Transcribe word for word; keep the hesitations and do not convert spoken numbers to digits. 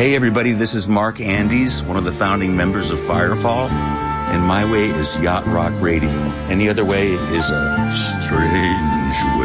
Hey everybody, this is Mark Andes, one of the founding members of Firefall, and my way is Yacht Rock Radio. Any other way is a strange way.